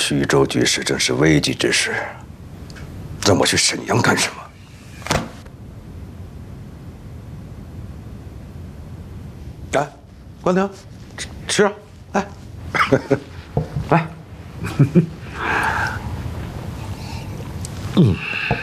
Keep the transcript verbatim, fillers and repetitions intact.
徐州局势正是危急之时，让我去沈阳干什么？来，关婷，吃吃啊！来，来。嗯。